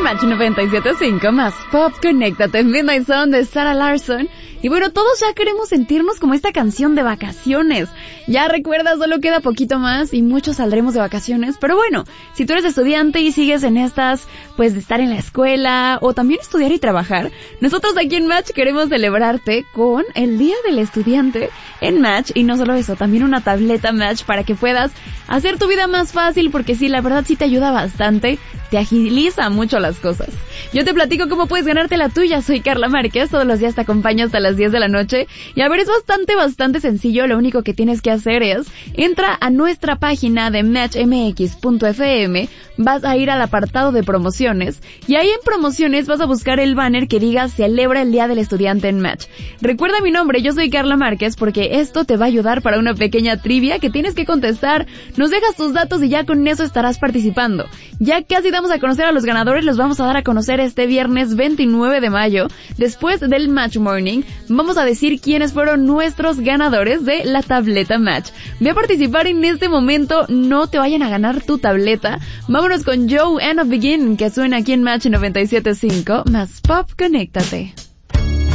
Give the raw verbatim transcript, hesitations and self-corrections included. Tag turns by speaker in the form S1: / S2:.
S1: Match noventa y siete punto cinco más Pop, conéctate en Midnight Sun de Sarah Larsson. Y bueno, todos ya queremos sentirnos como esta canción de vacaciones. Ya recuerda, solo queda poquito más y muchos saldremos de vacaciones. Pero bueno, si tú eres estudiante y sigues en estas, pues de estar en la escuela o también estudiar y trabajar, nosotros aquí en Match queremos celebrarte con el Día del Estudiante en Match. Y no solo eso, también una tableta Match para que puedas hacer tu vida más fácil, porque sí, la verdad sí te ayuda bastante, te agiliza mucho las cosas. Yo te platico cómo puedes ganarte la tuya. Soy Carla Márquez, todos los días te acompaño hasta las diez de la noche. Y a ver, es bastante, bastante sencillo. Lo único que tienes que hacer es, entra a nuestra página de match m x punto f m, vas a ir al apartado de promociones, y ahí en promociones vas a buscar el banner que diga celebra el Día del Estudiante en Match. Recuerda mi nombre, yo soy Carla Márquez, porque esto te va a ayudar para una pequeña trivia que tienes que contestar. Nos dejas tus datos y ya con eso estarás participando. Ya casi damos a conocer a los ganadores, los vamos a dar a conocer este viernes veintinueve de mayo, después del Match Morning. Vamos a decir quiénes fueron nuestros ganadores de la tableta Match. Ve a participar en este momento, no te vayan a ganar tu tableta. Vámonos con Joe and a Begin, que suena aquí en Match noventa y siete punto cinco más Pop, conéctate.